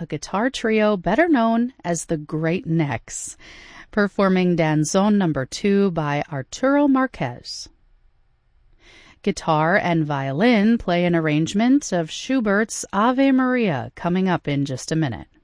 a guitar trio better known as the Great Necks, performing Danzón No. 2 by Arturo Marquez. Guitar and violin play an arrangement of Schubert's Ave Maria coming up in just a minute.